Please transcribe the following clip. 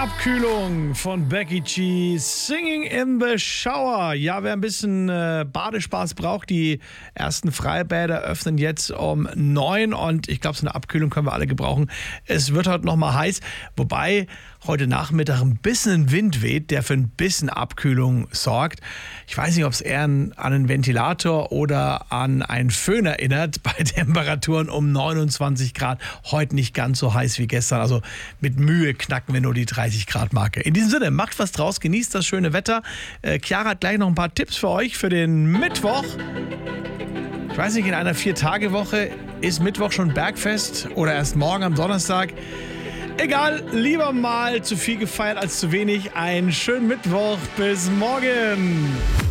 Abkühlung von Becky G. Singing in the Shower. Ja, wer ein bisschen Badespaß braucht, die ersten Freibäder öffnen jetzt um 9 und ich glaube, so eine Abkühlung können wir alle gebrauchen. Es wird heute nochmal heiß, wobei heute Nachmittag ein bisschen Wind weht, der für ein bisschen Abkühlung sorgt. Ich weiß nicht, ob es eher an einen Ventilator oder an einen Föhn erinnert, bei Temperaturen um 29 Grad. Heute nicht ganz so heiß wie gestern, also mit Mühe knacken wir nur die 30 Grad Marke. In diesem Sinne, macht was draus, genießt das schöne Wetter. Chiara hat gleich noch ein paar Tipps für euch für den Mittwoch. Ich weiß nicht, in einer 4-Tage-Woche ist Mittwoch schon Bergfest oder erst morgen am Donnerstag. Egal, lieber mal zu viel gefeiert als zu wenig. Einen schönen Mittwoch. Bis morgen.